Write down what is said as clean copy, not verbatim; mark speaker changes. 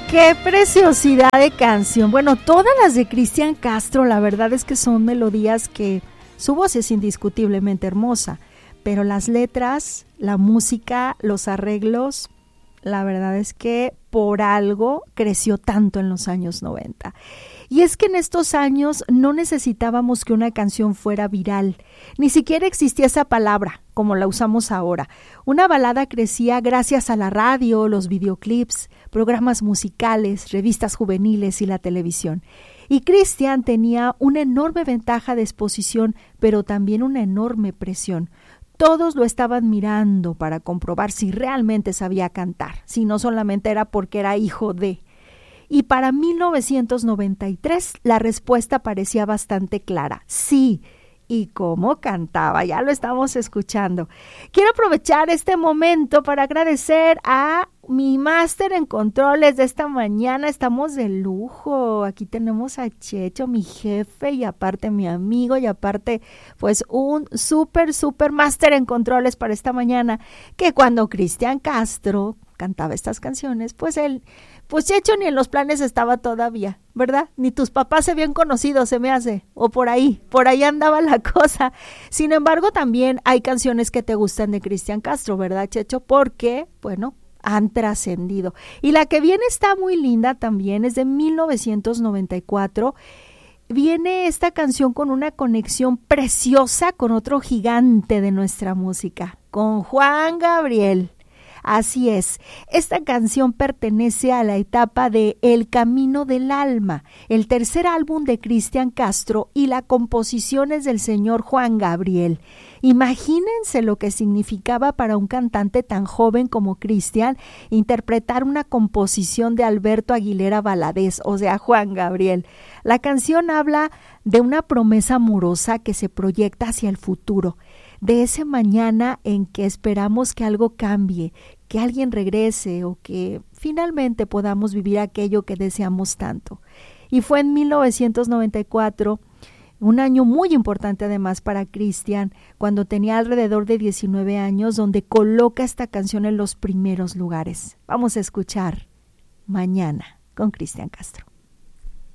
Speaker 1: Qué preciosidad de canción. Bueno, todas las de Cristian Castro, la verdad es que son melodías que su voz es indiscutiblemente hermosa, pero las letras, la música, los arreglos, la verdad es que por algo creció tanto en los años 90. Y es que en estos años no necesitábamos que una canción fuera viral, ni siquiera existía esa palabra como la usamos ahora. Una balada crecía gracias a la radio, los videoclips, programas musicales, revistas juveniles y la televisión. Y Cristian tenía una enorme ventaja de exposición, pero también una enorme presión. Todos lo estaban mirando para comprobar si realmente sabía cantar, si no solamente era porque era hijo de. Y para 1993 la respuesta parecía bastante clara. Sí. Y cómo cantaba, ya lo estamos escuchando. Quiero aprovechar este momento para agradecer a mi máster en controles de esta mañana. Estamos de lujo. Aquí tenemos a Checho, mi jefe, y aparte mi amigo, y aparte pues un súper máster en controles para esta mañana, que cuando Cristian Castro cantaba estas canciones, pues Checho ni en los planes estaba todavía, ¿verdad? Ni tus papás se habían conocido, se me hace, o por ahí andaba la cosa. Sin embargo, también hay canciones que te gustan de Cristian Castro, ¿verdad, Checho? Porque, bueno, han trascendido. Y la que viene está muy linda también, es de 1994. Viene esta canción con una conexión preciosa con otro gigante de nuestra música, con Juan Gabriel. Así es, esta canción pertenece a la etapa de El Camino del Alma, el tercer álbum de Cristian Castro, y la composición es del señor Juan Gabriel. Imagínense lo que significaba para un cantante tan joven como Cristian interpretar una composición de Alberto Aguilera Valadez, o sea, Juan Gabriel. La canción habla de una promesa amorosa que se proyecta hacia el futuro, de ese mañana en que esperamos que algo cambie, que alguien regrese o que finalmente podamos vivir aquello que deseamos tanto. Y fue en 1994, un año muy importante además para Cristian, cuando tenía alrededor de 19 años, donde coloca esta canción en los primeros lugares. Vamos a escuchar Mañana con Cristian Castro.